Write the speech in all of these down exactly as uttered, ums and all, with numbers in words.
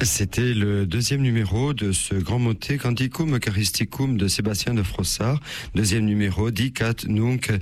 C'était le deuxième numéro de ce grand motet Canticum Eucharisticum de Sébastien de Frossard, deuxième numéro Dicat Nunc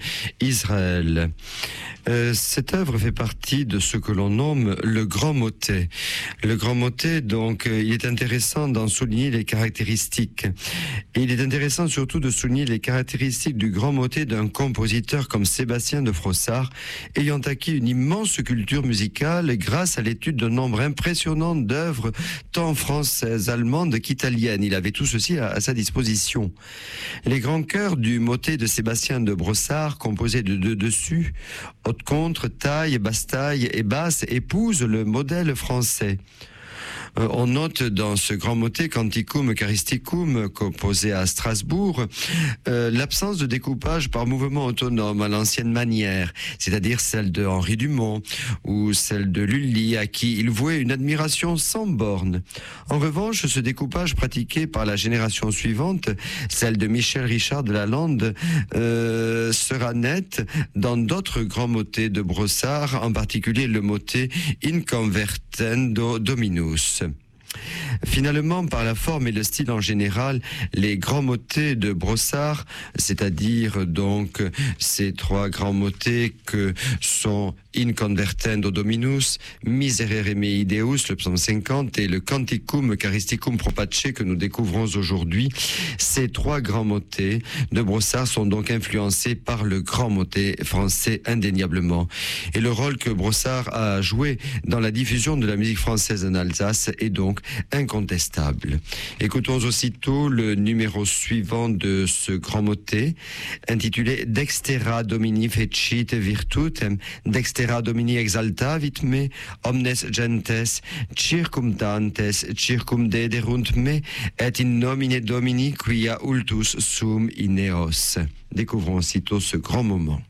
Israël. Euh, cette œuvre fait partie de ce que l'on nomme le grand motet. Le grand motet, donc, euh, il est intéressant d'en souligner les caractéristiques. Et il est intéressant surtout de souligner les caractéristiques du grand motet d'un compositeur comme Sébastien de Frossard, ayant acquis une immense culture musicale grâce à l'étude d'un nombre impressionnant d'œuvres tant françaises, allemandes qu'italiennes. Il avait tout ceci à, à sa disposition. Les grands chœurs du motet de Sébastien de Brossard, composés de deux dessus, haute contre, taille, basse taille et basse, épousent le modèle français. Euh, on note dans ce grand motet Canticum Eucharisticum composé à Strasbourg euh, l'absence de découpage par mouvement autonome à l'ancienne manière, c'est-à-dire celle de Henri Dumont ou celle de Lully, à qui il vouait une admiration sans borne. En revanche, ce découpage pratiqué par la génération suivante, celle de Michel Richard de Lalande, euh, sera net dans d'autres grands motets de Brossard, en particulier le motet In Convertendo Dominus. Finalement, par la forme et le style en général, les grands motets de Brossard, c'est-à-dire donc ces trois grands motets que sont In Convertendo Dominus, Miserere mei Deus, le psaume cinquante, et le Canticum Eucharisticum Pro Pace que nous découvrons aujourd'hui, ces trois grands motets de Brossard sont donc influencés par le grand motet français indéniablement. Et le rôle que Brossard a joué dans la diffusion de la musique française en Alsace est donc incontestable. Écoutons aussitôt le numéro suivant de ce grand motet, intitulé Dextera Domini fecit virtutem, Dextera Domini exaltavit me, omnes gentes circumdantes circumdederunt me, et in nomine Domini quia ultus sum in eos. Découvrons aussitôt ce grand moment.